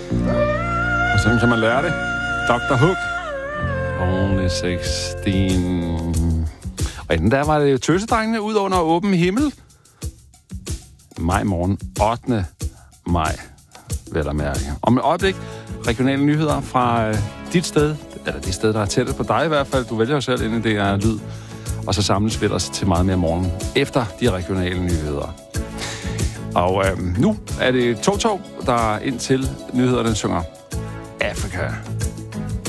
Og sådan kan man lære det. Dr. Hook. Only 16. Og inden der var det tøsedrengene ud under åben himmel. Maj morgen, 8. maj, vel at mærke. Om et øjeblik, regionale nyheder fra dit sted, eller det sted, der er tættest på dig i hvert fald. Du vælger jo selv, inden det er lyd. Og så samles vi os til meget mere morgen efter de regionale nyheder. Og nu er det Tog, der indtil nyhederne synger Afrika.